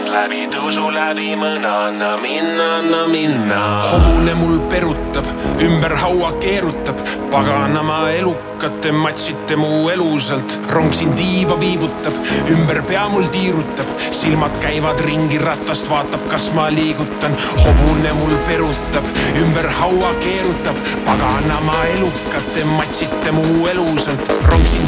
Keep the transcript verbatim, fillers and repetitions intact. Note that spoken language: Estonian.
läbi tõusu läbi mõna, anna minna, anna minna. Hobune mul perutab, ümber haua keerutab, paganama elukate matsite mu elusalt. Rong siin tiiba viibutab, ümber pea mul tiirutab, silmad käivad ringi ratast, vaatab kas ma liigutan. Hobune mul perutab, ümber haua keerutab, paganama elukate matsite mu elusalt. Rong siin